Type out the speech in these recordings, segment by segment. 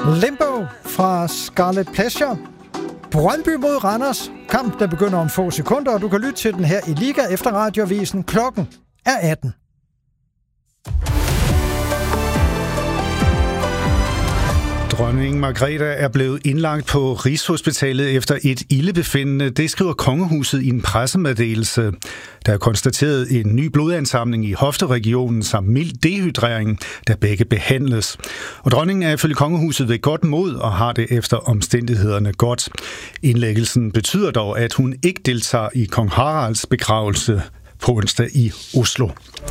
Limbo fra Scarlet Pleasure. Brøndby mod Randers. Kamp, der begynder om få sekunder, og du kan lytte til den her i Liga efter Radioavisen. Klokken er 18. Dronning Margrethe er blevet indlagt på Rigshospitalet efter et ildebefindende. Det skriver kongehuset i en pressemeddelelse. Der er konstateret en ny blodansamling i hofteregionen samt mild dehydrering, der begge behandles. Og dronningen er ifølge kongehuset ved godt mod og har det efter omstændighederne godt. Indlæggelsen betyder dog, at hun ikke deltager i kong Haralds begravelse på onsdag i Oslo.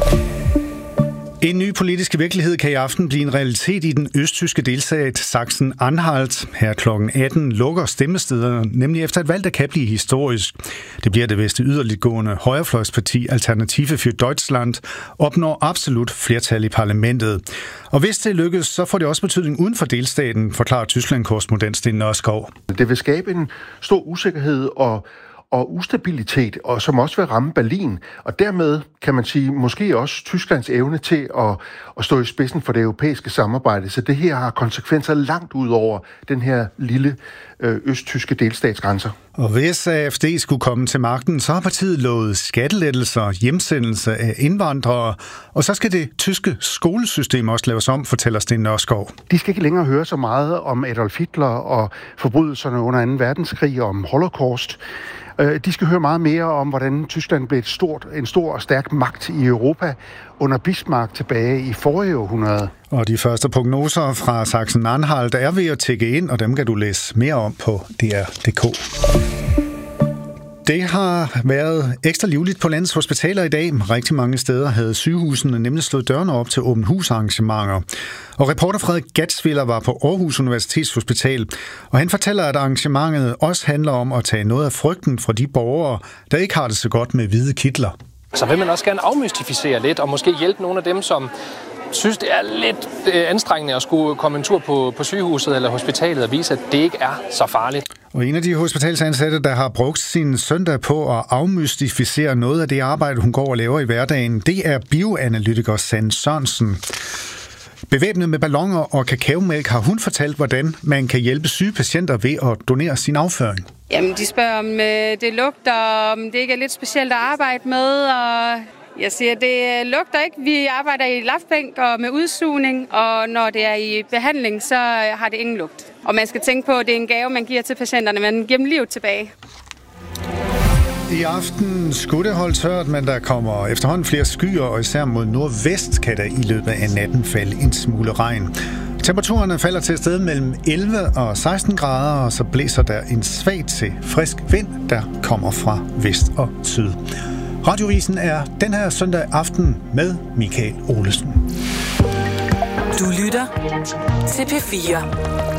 En ny politisk virkelighed kan i aften blive en realitet i den østtyske delstat Sachsen-Anhalt. Her kl. 18 lukker stemmestederne, nemlig efter et valg, der kan blive historisk. Det bliver det vest yderligtgående højrefløjsparti Alternative für Deutschland opnår absolut flertal i parlamentet. Og hvis det lykkes, så får det også betydning uden for delstaten, forklarer Tyskland-korrespondent Sten Nørskov. Det vil skabe en stor usikkerhed og ustabilitet, og som også vil ramme Berlin, og dermed kan man sige, måske også Tysklands evne til at stå i spidsen for det europæiske samarbejde. Så det her har konsekvenser langt ud over den her lille østtyske delstatsgrænser. Og hvis AfD skulle komme til magten, så har partiet lovet skattelettelser, hjemsendelse af indvandrere, og så skal det tyske skolesystem også laves om, fortæller Sten Nørskov. De skal ikke længere høre så meget om Adolf Hitler og forbrydelserne under 2. verdenskrig og om Holocaust. De skal høre meget mere om, hvordan Tyskland blev en stor og stærk magt i Europa under Bismarck tilbage i forrige århundrede. Og de første prognoser fra Sachsen-Anhalt er ved at tække ind, og dem kan du læse mere om på dr.dk. Det har været ekstra livligt på landets hospitaler i dag. Rigtig mange steder havde sygehusene nemlig slået dørene op til åbent husarrangementer. Og reporter Frederik Gatsviller var på Aarhus Universitetshospital, og han fortæller, at arrangementet også handler om at tage noget af frygten fra de borgere, der ikke har det så godt med hvide kitler. Så vil man også gerne afmystificere lidt, og måske hjælpe nogle af dem, som synes, det er lidt anstrengende at skulle komme en tur på sygehuset eller hospitalet og vise, at det ikke er så farligt. Og en af de hospitalsansatte, der har brugt sin søndag på at afmystificere noget af det arbejde, hun går og laver i hverdagen, det er bioanalytiker Sanne Sørensen. Bevæbnet med balloner og kakaomælk har hun fortalt, hvordan man kan hjælpe syge patienter ved at donere sin afføring. Jamen, de spørger, om det lugter, om det ikke er lidt specielt at arbejde med, og jeg siger, det lugter ikke. Vi arbejder i lafbænk og med udsugning, og når det er i behandling, så har det ingen lugt. Og man skal tænke på, at det er en gave, man giver til patienterne, man giver dem livet tilbage. I aften skulle det holde tørt, men der kommer efterhånden flere skyer, og især mod nordvest kan der i løbet af natten falde en smule regn. Temperaturerne falder til et sted mellem 11 og 16 grader, og så blæser der en svag til frisk vind, der kommer fra vest og syd. Radioavisen er den her søndag aften med Michael Olesen. Du lytter til P4.